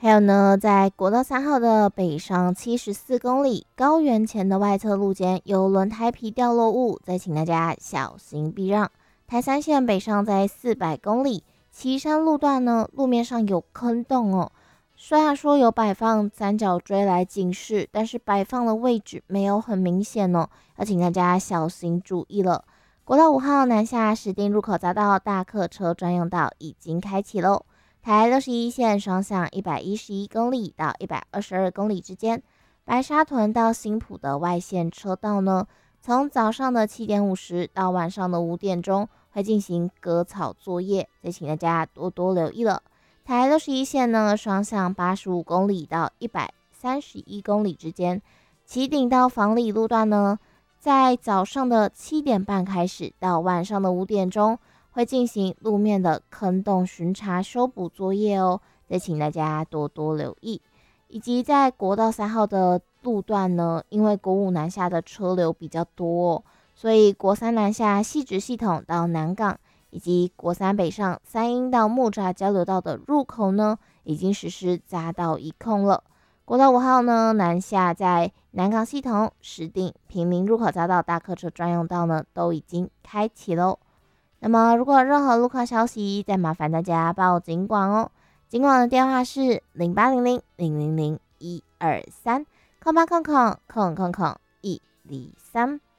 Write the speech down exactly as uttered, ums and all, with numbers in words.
还有呢，在国道三号的北上七十四公里高原前的外侧路肩有轮胎皮掉落物，再请大家小心避让。台三线北上在四百公里旗山路段呢，路面上有坑洞哦。虽然说有摆放三角锥来警示，但是摆放的位置没有很明显哦，要请大家小心注意了。国道五号南下石碇入口匝道大客车专用道已经开启喽。台六十一线双向一百一十一公里到一百二十二公里之间，白沙屯到新埔的外线车道呢，从早上的七点五十到晚上的五点钟会进行割草作业，再请大家多多留意了。台六十一线呢，双向八十五公里到一百三十一公里之间，旗顶到房里路段呢，在早上的七点半开始到晚上的五点钟。会进行路面的坑洞巡查修补作业哦，再请大家多多留意。以及在国道三号的路段呢，因为国五南下的车流比较多哦，所以国三南下汐止系统到南港，以及国三北上三鹰到木栅交流道的入口呢，已经实施匝道一控了。国道五号呢，南下在南港系统、石碇、平林入口匝道大客车专用道呢，都已经开启喽。那么如果有任何路况消息，再麻烦大家报警管哦。警管的电话是零八零零零零零一二三，空八空空空空空一零三。